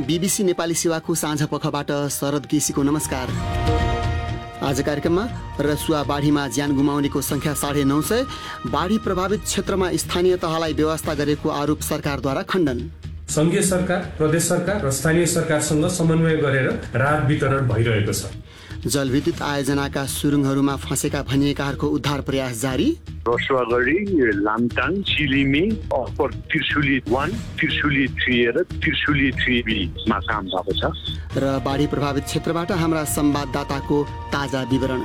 BBC Nepali सेवाको साँझ पखबाट शरद केसीको नमस्कार। आज कार्यक्रममा रसुवा बाढीमा ज्यान गुमाउनेको संख्या 950, बाढी प्रभावित क्षेत्रमा स्थानीय तहलाई व्यवस्था गरेको आरोप सरकारद्वारा खण्डन। संघीय सरकार, प्रदेश सरकार र स्थानीय सरकारसँग समन्वय गरेर राहत वितरण भइरहेको छ। जलविद्युत आयोजनाका सुरुङहरूमा फँसेका भनिएकाहरूको उद्धार प्रयास जारी। रसुवागढी, लामटाङ, चिलिमे, अप्पर त्रिशुली 1, त्रिशुली 3 र त्रिशुली 3B मा काम भएको छ। र बाढी प्रभावित क्षेत्रबाट हाम्रा संवाददाताको ताजा विवरण।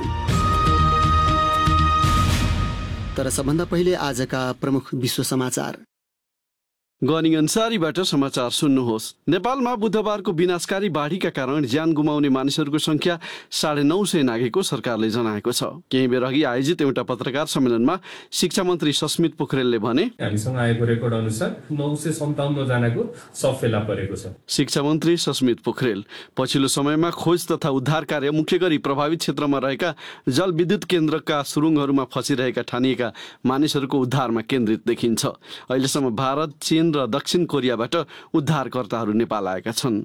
तर सबभन्दा पहिले आजका प्रमुख विश्व समाचार। गनी अन्सारीबाट समाचार सुन्नुहोस्। नेपालमा बुधबारको विनाशकारी बाढीका कारण ज्यान गुमाउने मानिसहरूको संख्या 950 नाघेको सरकारले जनाएको छ। केही बेर अघि आयोजित एउटा पत्रकार सम्मेलनमा शिक्षा मन्त्री सस्मित पोखरेलले भने, हामीसँग आएको रेकर्ड अनुसार 957 जनाको शव फेला परेको छ। शिक्षा मन्त्री सस्मित पोखरेल पछिल्लो समयमा खोज तथा उद्धार कार्य मुख्य गरी प्रभावित क्षेत्रमा रहेका जलविद्युत केन्द्रका सुरुङहरूमा फँसिरहेका ठानिएका मानिसहरूको उद्धारमा केन्द्रित देखिन्छ। अहिलेसम्म भारत, चीन र दक्षिण कोरियाबाट उद्धारकर्ताहरू नेपाल आएका छन्।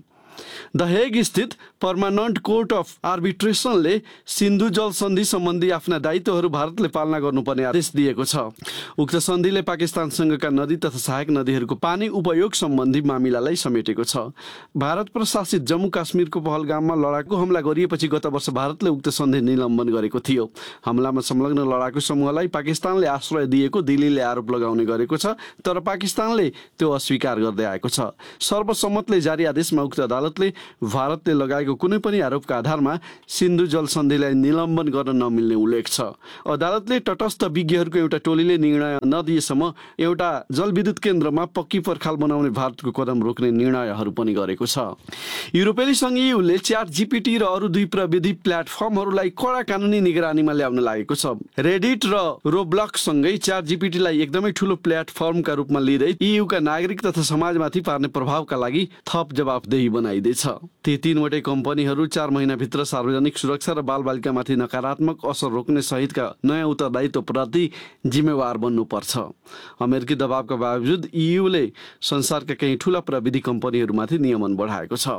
द हेग स्थित पर्मानेन्ट कोर्ट अफ आर्बिट्रेसनले सिन्धु जल सन्धि सम्बन्धी आफ्ना दायित्वहरू भारतले पालना गर्नुपर्ने आदेश दिएको छ। उक्त सन्धिले पाकिस्तानसँगका नदी तथा सहायक नदीहरूको पानी उपयोग सम्बन्धी मामिलालाई समेटेको छ। भारत प्रशासित जम्मू काश्मीरको पहलगाममा लडाकु हमला गरिएपछि गत वर्ष भारतले उक्त सन्धि निलम्बन गरेको थियो। हमलामा संलग्न लडाकु समूहलाई पाकिस्तानले आश्रय दिएको दिल्लीले आरोप लगाउने गरेको छ, तर पाकिस्तानले त्यो अस्वीकार गर्दै आएको छ। सर्वसम्मतले जारी आदेशमा उक्त अदालतले भारतले लगाएको कुनै पनि आरोपका आधारमा सिन्धु जल सन्धिलाई निलम्बन गर्न नमिल्ने उल्लेख छ। अदालतले तटस्थ विज्ञहरूको एउटा टोलीले निर्णय नदिएसम्म एउटा जलविद्युत केन्द्रमा पक्की पर्खाल बनाउने भारतको कदम रोक्ने निर्णयहरू पनि गरेको छ। युरोपेली संघीयले च्याट जीपीटी र अरू दुई प्रविधि प्लेटफर्महरूलाई कडा कानुनी निगरानीमा ल्याउन लागेको छ। रेडिट र रोब्लक्ससँगै च्याट जीपीटीलाई एकदमै ठूलो प्लेटफर्मका रूपमा लिँदै ईयूका नागरिक तथा समाजमाथि पार्ने प्रभावका लागि थप जवाफदेही बनाइँदैछ। ती तीनवटै कम्पनीहरू 4 महिनाभित्र सार्वजनिक सुरक्षा र बालबालिकामाथि नकारात्मक असर रोक्ने सहितका नयाँ उत्तरदायित्वप्रति जिम्मेवार बन्नुपर्छ। अमेरिकी दबावका बावजुद ईयूले संसारका केही ठूला प्रविधि कम्पनीहरूमाथि नियमन बढाएको छ।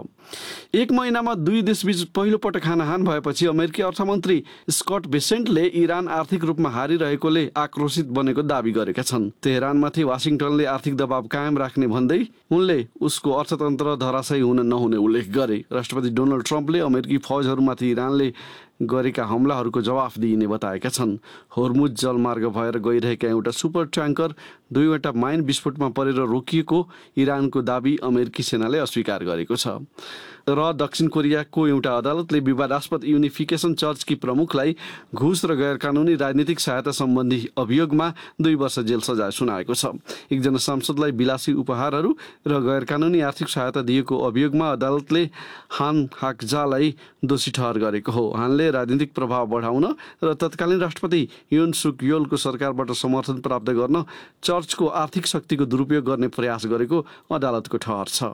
1 महिनामा दुई देशबीच पहिलो पटक हानाहान भएपछि अमेरिकी अर्थमन्त्री स्कट बेसेन्टले इरान आर्थिक रूपमा हारिरहेकोले आक्रोशित बनेको दावी गरेका छन्। तेहरानमाथि वाशिङटनले आर्थिक दबाव कायम राख्ने भन्दै उनले उसको अर्थतन्त्र धराशयी हुन नहुने उल्लेख गरे। राष्ट्रपति डोनाल्ड ट्रम्पले अमेरिकी फौजहरूमाथि इरानले गरेका हमलाहरूको जवाफ दिइने बताएका छन्। होर्मुज जलमार्ग भएर गइरहेका एउटा सुपर ट्याङ्कर 2वटा माइन विस्फोटमा परेर रोकिएको इरानको दावी अमेरिकी सेनाले अस्वीकार गरेको छ। र दक्षिण कोरियाको एउटा अदालतले विवादास्पद युनिफिकेसन चर्चकी प्रमुखलाई घुस र गैर कानुनी राजनीतिक सहायता सम्बन्धी अभियोगमा 2 वर्ष जेल सजाय सुनाएको छ। एकजना सांसदलाई विलासी उपहारहरू र गैर कानुनी आर्थिक सहायता दिएको अभियोगमा अदालतले हान हाकजालाई दोषी ठहर गरेको हो। हानले राजनीतिक प्रभाव बढाउन र तत्कालीन राष्ट्रपति युन सुक योलको सरकारबाट समर्थन प्राप्त गर्न चर्चको आर्थिक शक्तिको दुरुपयोग गर्ने प्रयास गरेको अदालतको ठहर छ।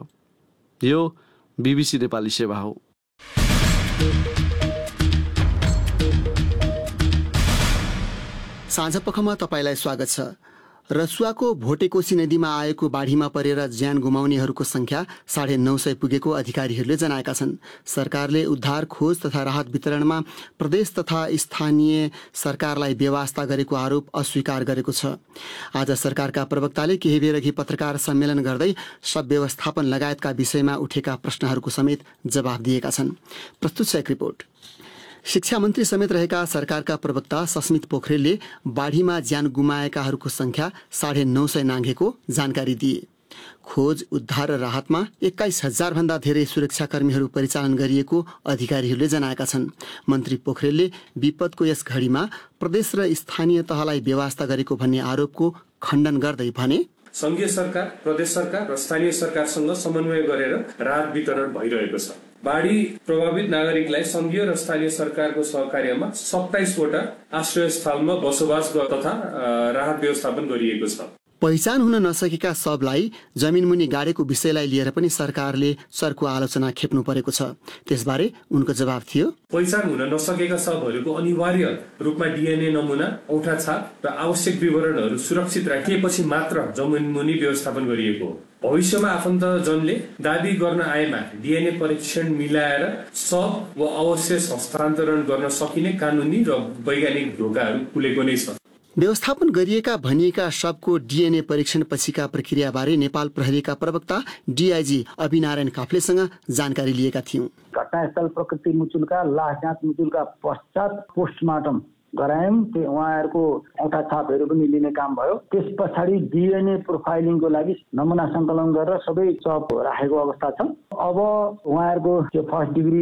यो बीबीसी नेपाली सेवा हो। साँझपखमा तपाईलाई स्वागत छ। रसुवाको भोटेकोशी नदीमा आएको बाढीमा परेर ज्यान गुमाउनेहरूको संख्या 950 पुगेको अधिकारीहरूले जनाएका छन्। सरकारले उद्धार, खोज तथा राहत वितरणमा प्रदेश तथा स्थानीय सरकारलाई व्यवस्था गरेको आरोप अस्वीकार गरेको छ। आज सरकारका प्रवक्ताले केही बेरअघि पत्रकार सम्मेलन गर्दै सब व्यवस्थापन लगायतका विषयमा उठेका प्रश्नहरूको समेत जवाफ दिएका छन्। प्रस्तुत छ एक रिपोर्ट। शिक्षा मन्त्री समेत रहेका सरकारका प्रवक्ता सस्मित पोखरेलले बाढीमा ज्यान गुमाएकाहरूको संख्या 950 नाघेको जानकारी दिए। खोज, उद्धार र राहतमा 21,000 भन्दा धेरै सुरक्षाकर्मीहरू परिचालन गरिएको अधिकारीहरूले जनाएका छन्। मन्त्री पोखरेलले विपदको यस घडीमा प्रदेश र स्थानीय तहलाई व्यवस्था गरेको भन्ने आरोपको खण्डन गर्दै भने, संघीय सरकार, प्रदेश सरकार र स्थानीय सरकारसँग समन्वय गरेर राहत वितरण भइरहेको छ। बाढी प्रभावित नागरिकलाई संघीय र स्थानीय सरकारको सहकार्यमा 27 वटा आश्रय स्थलमा बसोबास तथा राहत व्यवस्थापन गरिएको छ। पहिचान हुन नसकेका सबलाई जमिनमुनि गाडेको विषयलाई लिएर पनि सरकारले चर्को आलोचना खेप्नु परेको छ। त्यसबारे उनको जवाब थियो, पहिचान हुन नसकेका सबहरूको अनिवार्य रूपमा डीएनए नमुना, औँठा छाप र आवश्यक विवरणहरू सुरक्षित राखिएपछि मात्र जमिनमुनि व्यवस्थापन गरिएको हो। भविष्यमा आफन्तजनले दाबी गर्न आएमा DNA परीक्षण मिलाएर शव वा अवशेष हस्तान्तरण गर्न सकिने कानुनी र वैज्ञानिक ढोकाहरू खुलेको नै छ। व्यवस्थापन गरिएका भनिएका शवको DNA परीक्षण पछिका प्रक्रियाबारे नेपाल प्रहरीका प्रवक्ता DIG अभिनारायण काफ्लेसँग जानकारी लिएका थियौं। घटनास्थल प्रकृति मुचुल्का लास जाँच मुचुल्का पश्चात पोस्टमार्टम गरायौं। त्यो उहाँहरूको औँठा छापहरू पनि लिने काम भयो। त्यस पछाडि DNA प्रोफाइलिङको लागि नमुना सङ्कलन गरेर सबै शव राखेको अवस्था छ। अब उहाँहरूको त्यो फर्स्ट डिग्री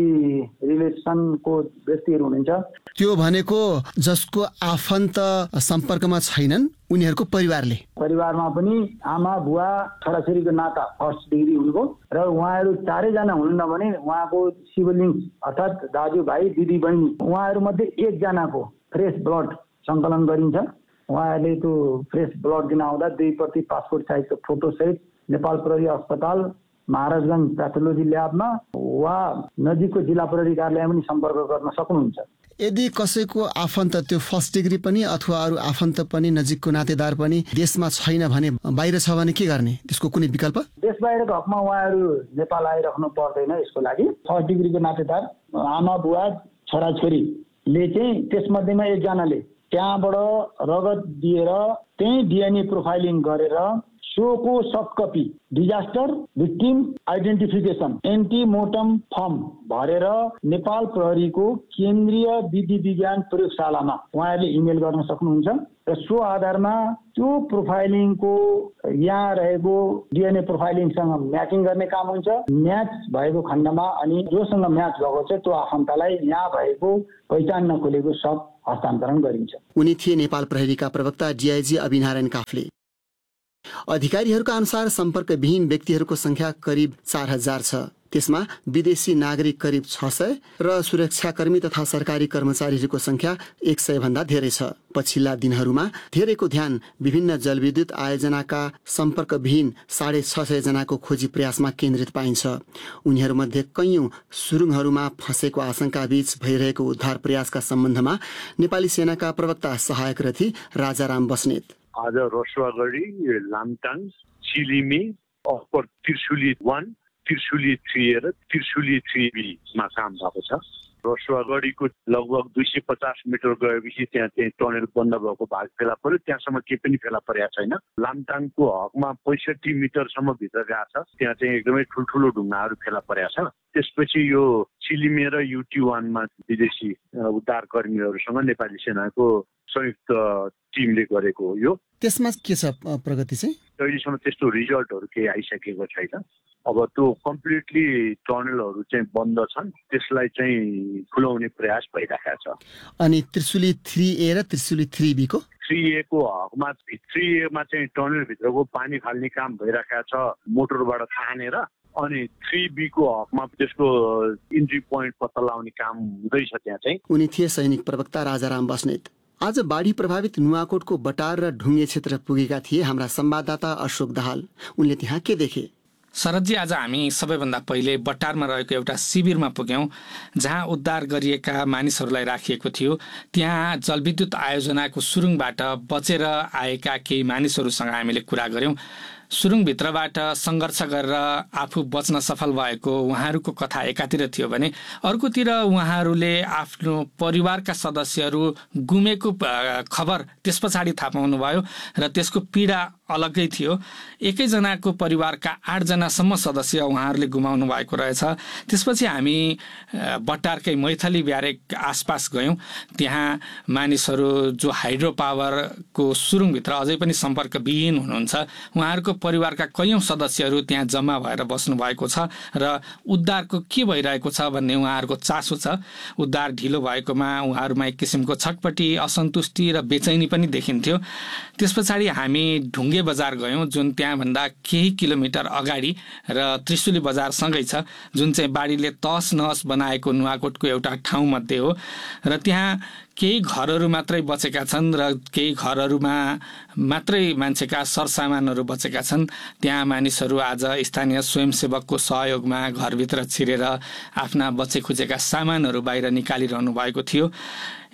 रिलेसनको व्यक्तिहरू हुनुहुन्छ, त्यो भनेको जसको आफन्त सम्पर्कमा छैनन् उनीहरूको परिवारमा पनि आमा बुवा छोराछोरीको नाता फर्स्ट डिग्री हुनुको र उहाँहरू चारैजना हुनुहुन्न भने उहाँको सिबलिङ अर्थात् दाजुभाइ दिदी बहिनी उहाँहरू मध्ये एकजनाको फ्रेस ब्लड सङ्कलन गरिन्छ। उहाँहरूले त्यो फ्रेस ब्लड दिन आउँदा 2 प्रति पासपोर्ट साइजको फोटो सहित नेपाल प्रहरी अस्पताल महाराजगञ्ज प्याथोलोजी ल्याबमा वा नजिकको जिल्ला प्रहरी कार्यालयमा पनि सम्पर्क गर्न सक्नुहुन्छ। यदि कसैको आफन्त त्यो फर्स्ट डिग्री पनि अथवा अरू आफन्त पनि नजिकको नातेदार पनि देशमा छैन भने बाहिर छ भने के गर्ने? त्यसको कुनै विकल्प? देश बाहिरको हकमा उहाँहरू नेपाल आइराख्नु पर्दैन। यसको लागि फर्स्ट डिग्रीको नातेदार आमा बुवा छोराछोरीले चाहिँ त्यसमध्येमा एकजनाले त्यहाँबाट रगत दिएर त्यही DNA प्रोफाइलिङ गरेर सोको soft copy disaster victim identification एन्टिमोर्टम form भरेर नेपाल प्रहरीको केन्द्रीय विधि विज्ञान प्रयोगशालामा उहाँहरूले इमेल गर्न सक्नुहुन्छ र सो आधारमा त्यो प्रोफाइलिङको यहाँ रहेको DNA प्रोफाइलिङसँग म्याचिङ गर्ने काम हुन्छ। म्याच भएको खण्डमा अनि जोसँग म्याच भएको छ त्यो आफन्तलाई यहाँ भएको पहिचान नखोलेको शव हस्तान्तरण गरिन्छ। उनी थिए नेपाल प्रहरीका प्रवक्ता DIG अभिनारायण काफ्ले। अधिकारीहरूका अनुसार सम्पर्कविहीन व्यक्तिहरूको संख्या करिब 4000 छ। त्यसमा विदेशी नागरिक करिब 600 र सुरक्षाकर्मी तथा सरकारी कर्मचारीहरूको संख्या 100 भन्दा धेरै छ। पछिल्ला दिनहरूमा धेरैको ध्यान विभिन्न जलविद्युत आयोजनाका सम्पर्कविहीन 650 जनाको खोजी प्रयासमा केन्द्रित पाइन्छ। उनीहरूमध्ये कैयौं सुरुङहरूमा फँसेको आशंका बीच भइरहेको उद्धार प्रयासका सम्बन्धमा नेपाली सेनाका प्रवक्ता सहायक रथी राजाराम बस्नेत आज रसुवागढी, लामटाङ, चिलिमे, अप्पर त्रिशुली 1, त्रिशुली 3 र त्रिशुली 3B मा काम भएको छ। रसुवागढीको लगभग 250 मिटर गएपछि त्यहाँ चाहिँ टनेल बन्द भएको भाग फेला पर्यो। त्यहाँसम्म केही पनि फेला परेको छैन। लामटाङको हकमा 65 मिटरसम्म भित्र गएको छ। त्यहाँ चाहिँ एकदमै ठुल्ठुलो ढुङ्गाहरू फेला परेको छ। त्यसपछि यो चिलिमे र UT1 मा विदेशी उद्धार कर्मीहरूसँग नेपाली सेनाको संयुक्त टिमले गरेको हो। यो त्यसमा के छ प्रगति चाहिँ? अहिलेसम्म त्यस्तो रिजल्टहरू केही आइसकेको छैन। अब त्यो कम्प्लिटली टनलहरू चाहिँ बन्द छन्, त्यसलाई चाहिँ खुलाउने प्रयास भइरहेको छ। अनि त्रिशुली 3A र त्रिशुली 3B को 3A को हकमा 3A मा चाहिँ टनल भित्रको पानी फाल्ने काम भइरहेको छ मोटरबाट तानेर। अनि 3B को हकमा त्यसको इन्ट्री पोइन्ट पत्ता लगाउने काम हुँदैछ त्यहाँ चाहिँ। उनी थिए सैनिक प्रवक्ता राजाराम बस्नेत। आज बाढी प्रभावित नुवाकोटको बटार र ढुङ्गे क्षेत्र पुगेका थिए हाम्रा संवाददाता अशोक दाहाल। उनले त्यहाँ के देखे? शरदजी, आज हामी सबैभन्दा पहिले बटारमा रहेको एउटा शिविरमा पुग्यौं जहाँ उद्धार गरिएका मानिसहरूलाई राखिएको थियो। त्यहाँ जलविद्युत आयोजनाको सुरुङबाट बचेर आएका केही मानिसहरूसँग हामीले कुरा गर्यौं। सुरुङभित्रबाट सङ्घर्ष गरेर आफू बच्न सफल भएको उहाँहरूको कथा एकातिर थियो भने अर्कोतिर उहाँहरूले आफ्नो परिवारका सदस्यहरू गुमेको खबर त्यस पछाडि थाहा पाउनुभयो र त्यसको पीडा अलग्गै थियो। एकैजनाको परिवारका 8 जनासम्म सदस्य उहाँहरूले गुमाउनु भएको रहेछ। त्यसपछि हामी बट्टारकै मैथली ब्यारेक आसपास गयौँ। त्यहाँ मानिसहरू जो हाइड्रो पावरको सुरुङभित्र अझै पनि सम्पर्कविहीन हुनुहुन्छ, उहाँहरूको परिवारका कैयौं सदस्यहरू त्यहाँ जम्मा भएर बस्नु भएको छ र उद्धारको के भइरहेको छ भन्ने उहाँहरूको चासो छ। उद्धार ढिलो भएकोमा उहाँहरूमा एक किसिमको छटपटी, असन्तुष्टि र बेचैनी पनि देखिन्थ्यो। त्यस पछाडि हामी ढुङ्गे बजार गयौँ जुन त्यहाँभन्दा केही किलोमिटर अगाडि र त्रिशुली बजारसँगै छ, जुन चाहिँ बाढीले तहस नहस बनाएको नुवाकोटको एउटा ठाउँ मध्ये हो र त्यहाँ केही घरहरू मात्रै बचेका छन् र केही घरहरूमा मात्रै मान्छेका सरसामानहरू बचेका छन्। त्यहाँ मानिसहरू आज स्थानीय स्वयंसेवकको सहयोगमा घरभित्र छिरेर आफ्ना बचे खुचेका सामानहरू बाहिर निकालिरहनु भएको थियो।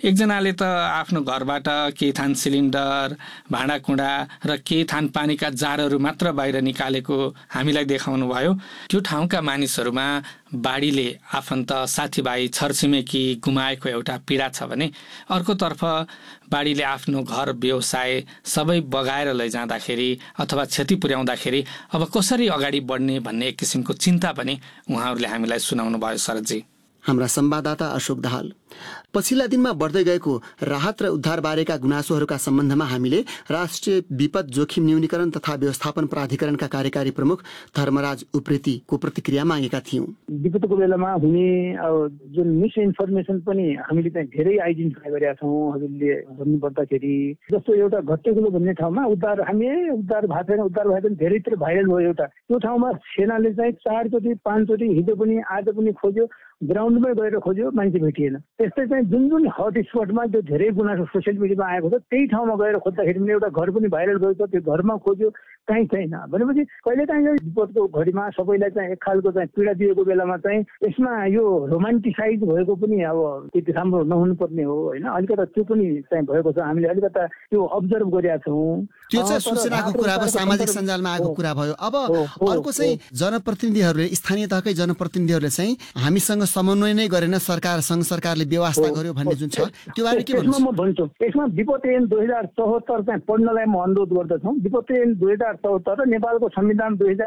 एकजनाले त आफ्नो घरबाट केही थान सिलिन्डर, भाँडाकुँडा र केही थान पानीका जारहरू मात्र बाहिर निकालेको हामीलाई देखाउनु भयो। त्यो ठाउँका मानिसहरूमा बाढीले आफन्त, साथीभाइ, छरछिमेकी गुमाएको एउटा पीडा छ भने अर्कोतर्फ बाढीले आफ्नो घर, व्यवसाय सबै बगाएर लैजाँदाखेरि अथवा क्षति पुर्याउँदाखेरि अब कसरी अगाडि बढ्ने भन्ने एक किसिमको चिन्ता पनि उहाँहरूले हामीलाई सुनाउनु भयो शरदजी। हाम्रा संवाददाता अशोक दाहाल। पछिल्ला दिनमा बढ्दै गएको राहत र उद्धार बारेका गुनासोहरूका सम्बन्धमा हामीले राष्ट्रिय विपद जोखिम न्यूनीकरण तथा व्यवस्थापन प्राधिकरणका कार्यकारी प्रमुख धर्मराज उप्रेतीको प्रतिक्रिया मागेका थियौँ। विपदको बेलामा हुने जुन मिस इन्फर्मेसन पनि हामीले चाहिँ धेरै आइडेन्टिफाई गरेका छौँ। हजुरले भन्नुपर्दाखेरि जस्तो एउटा घट्टेकुलो भन्ने ठाउँमा उद्धार भएको छैन, उद्धार भएको धेरैतिर भाइरल भयो। एउटा त्यो ठाउँमा सेनाले चाहिँ 4 चोटि 5 चोटि हिजो पनि आज पनि खोज्यो, ग्राउन्डमै गएर खोज्यो, मान्छे भेटिएन। त्यस्तै चाहिँ जुन हट स्पटमा त्यो धेरै गुनासो सोसियल मिडियामा आएको छ त्यही ठाउँमा गएर खोज्दाखेरि पनि एउटा घर पनि भाइरल गएको छ, त्यो घरमा खोज्यो कहीँ छैन। भनेपछि कहिलेकाहीँ यो विपदको घडीमा सबैलाई चाहिँ एक खालको चाहिँ पीडा दिएको बेलामा चाहिँ यसमा यो रोमान्टिसाइज भएको पनि अब त्यति राम्रो नहुनु पर्ने हो होइन। अलिकता त्यो पनि चाहिँ भएको छ, हामीले अलिकता त्यो अब्जर्भ गरेका छौँ। त्यो चाहिँ सूचनाको कुरा भयो, सामाजिक सञ्जालमा आएको कुरा भयो। अब अर्को चाहिँ जनप्रतिनिधिहरूले, स्थानीय तहकै जनप्रतिनिधिहरूले चाहिँ हामीसँग समन्वय नै गरेन, सरकारले व्यवस्था गर्यो भन्ने जुन छ त्यो बारे के भन्नुहुन्छ? म भन्छु यसमा विपद ऐन 2074 चाहिँ पढ्नलाई म अनुरोध गर्दछु। विपद ऐन 2074 र नेपालको संविधान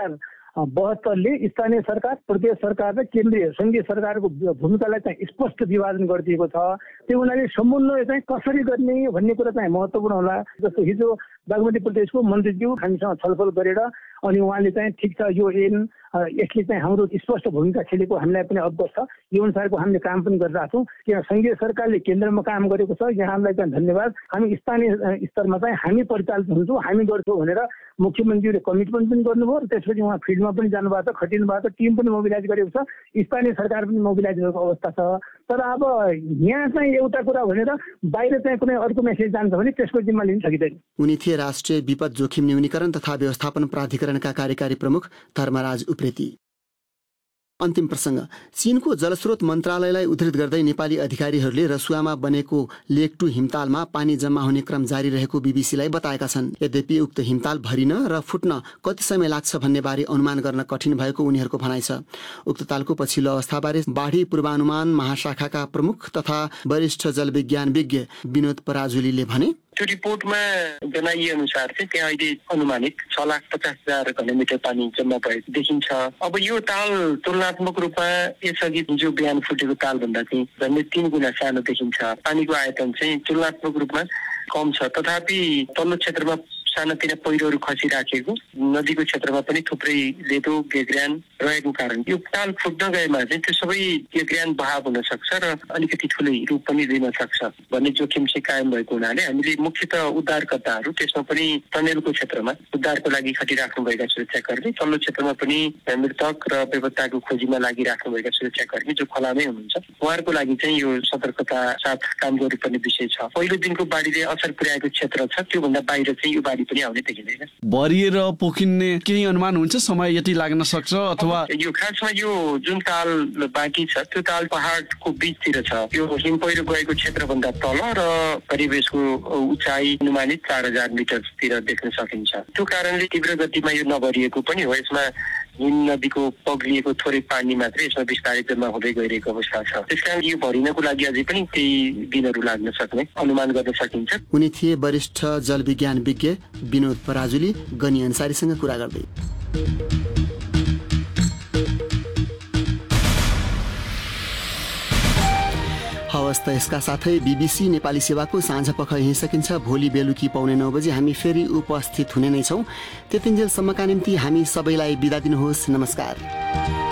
2072ले स्थानीय सरकार, प्रदेश सरकार र केन्द्रीय संघीय सरकारको भूमिकालाई चाहिँ स्पष्ट विभाजन गरिदिएको छ। त्यो हुनाले समन्वय चाहिँ कसरी गर्ने भन्ने कुरा चाहिँ महत्त्वपूर्ण होला। जस्तो हिजो बागमती प्रदेशको मन्त्रीज्यू हामीसँग छलफल गरेर अनि उहाँले चाहिँ ठिक छ यो ऐन यसले चाहिँ हाम्रो स्पष्ट भूमिका खेलेको हामीलाई पनि अवगत छ, यो अनुसारको हामीले काम पनि गरिरहेको छौँ। किन संघीय सरकारले केन्द्रमा काम गरेको छ, यहाँलाई चाहिँ धन्यवाद। हामी स्थानीय स्तरमा चाहिँ हामी परिचालित हुन्छौँ, हामी गर्छौँ भनेर मुख्यमन्त्रीले कमिटमेन्ट पनि गर्नुभयो र त्यसपछि उहाँ फिल्डमा पनि जानुभएको छ, खटिनु भएको छ, टिम पनि मोबिलाइज गरेको छ, स्थानीय सरकार पनि मोबिलाइज गरेको अवस्था छ। तर अब यहाँ चाहिँ एउटा कुरा भनेर बाहिर चाहिँ कुनै अर्को मेसेज जान्छ भने त्यसको जिम्मा लिन सकिँदैन। उनी थिए राष्ट्रिय विपद जोखिम न्यूनीकरण तथा व्यवस्थापन प्राधिकरणका कार्यकारी प्रमुख धर्मराज उप्रेती। अन्तिम प्रसङ्ग, चीनको जलस्रोत मन्त्रालयलाई उद्धृत गर्दै नेपाली अधिकारीहरूले रसुवामा बनेको लेक 2 हिमतालमा पानी जम्मा हुने क्रम जारी रहेको बीबीसीलाई बताएका छन्। यद्यपि उक्त हिमताल भरिन र फुट्न कति समय लाग्छ भन्ने बारे अनुमान गर्न कठिन भएको उनीहरूको भनाइ छ। उक्त तालको पछिल्लो अवस्थाबारे बाढी पूर्वानुमान महाशाखाका प्रमुख तथा वरिष्ठ जलविज्ञानविज्ञ विनोद पराजुलीले भने, त्यो रिपोर्टमा जनाइए अनुसार चाहिँ त्यहाँ अहिले अनुमानित 6,50,000 घनमिटर पानी जम्मा भएको देखिन्छ। अब यो ताल तुलनात्मक रूपमा यसअघि जो बिहान फुटेको ताल भन्दा चाहिँ झन्डै 3 गुणा सानो देखिन्छ। पानीको आयतन चाहिँ तुलनात्मक रूपमा कम छ। तथापि तल्लो क्षेत्रमा सानातिना पहिरोहरू खसिराखेको, नदीको क्षेत्रमा पनि थुप्रै लेदो गेग्रान रहेको कारण यो ताल फुट्न गएमा चाहिँ त्यो सबै गेग्रान बहाव हुन सक्छ र अलिकति ठुलै रूप पनि लिन सक्छ भन्ने जोखिम चाहिँ कायम भएको हुनाले हामीले मुख्यतः उद्धारकर्ताहरू, त्यसमा पनि टनेलको क्षेत्रमा उद्धारको लागि खटिराख्नुभएका सुरक्षाकर्मी, तल्लो क्षेत्रमा पनि मृतक र बेपत्ताको खोजीमा लागिराख्नुभएका सुरक्षाकर्मी जो खोलामै हुनुहुन्छ, उहाँहरूको लागि चाहिँ यो सतर्कता साथ काम गर्नुपर्ने विषय छ। पहिलो दिनको बाढीले असर पुर्याएको क्षेत्र छ, त्योभन्दा बाहिर चाहिँ यो बाढी पनि आउने देखिँदैन। भरिएर पोखिने केही अनुमान हुन्छ, समय यति लाग्न सक्छ अथवा यो खासमा यो जुन ताल बाँकी छ त्यो ताल पहाडको बीचतिर छ। यो हिम पहिरो गएको क्षेत्रभन्दा तल र करिब यसको उचाइ अनुमानित 4,000 मिटरतिर देख्न सकिन्छ। त्यो कारणले तीव्र गतिमा यो नभरिएको पनि हो। यसमा हिम नदीको पग्लिएको थोरै पानी मात्रै यसमा विस्तारित जम्मा हुँदै गइरहेको अवस्था छ। त्यसकारण यो भरिनको लागि अझै पनि केही दिनहरू लाग्न सक्ने अनुमान गर्न सकिन्छ। उनी थिए वरिष्ठ जलविज्ञानविज्ञ विनोद पराजुली गनी अन्सारीसँग कुरा गर्दै। हवस् त यसका साथै बीबीसी नेपाली सेवाको साँझपख यहीँ सकिन्छ। भोलि बेलुकी 9:15 बजे हामी फेरि उपस्थित हुने नै छौँ। त्यतिन्जेलसम्मका निम्ति हामी सबैलाई बिदा दिनुहोस्। नमस्कार।